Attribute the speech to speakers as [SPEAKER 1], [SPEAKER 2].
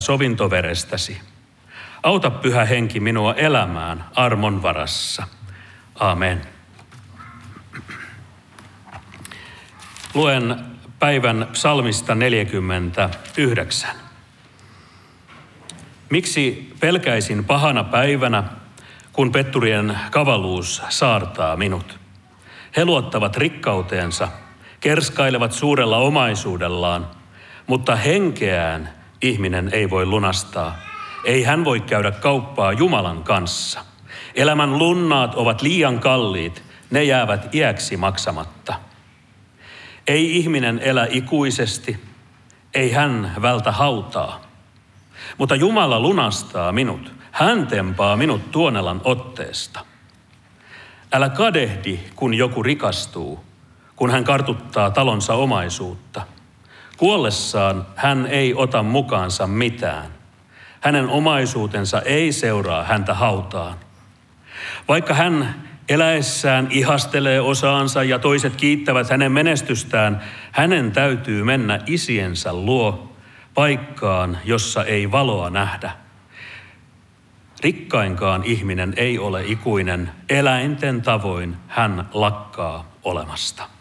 [SPEAKER 1] sovintoverestäsi. Auta Pyhä Henki minua elämään armon varassa. Aamen. Luen päivän psalmista 49. Miksi pelkäisin pahana päivänä, kun petturien kavalluus saartaa minut? He luottavat rikkauteensa, kerskailevat suurella omaisuudellaan, mutta henkeään ihminen ei voi lunastaa. Ei hän voi käydä kauppaa Jumalan kanssa. Elämän lunnaat ovat liian kalliit, ne jäävät iäksi maksamatta. Ei ihminen elä ikuisesti, ei hän vältä hautaa. Mutta Jumala lunastaa minut, hän tempaa minut tuonelan otteesta. Älä kadehdi, kun joku rikastuu, kun hän kartuttaa talonsa omaisuutta. Kuollessaan hän ei ota mukaansa mitään. Hänen omaisuutensa ei seuraa häntä hautaan. Vaikka hän eläessään ihastelee osaansa ja toiset kiittävät hänen menestystään, hänen täytyy mennä isiensä luo paikkaan, jossa ei valoa nähdä. Rikkainkaan ihminen ei ole ikuinen, eläinten tavoin hän lakkaa olemasta.